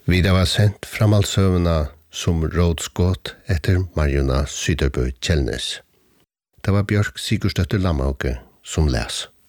Vidare var sendt framhaldsøvna som rådskåt etter Marjona Syderbø Kjellnes. Det var Bjørk Sigurdsdøtter Lammauke som les.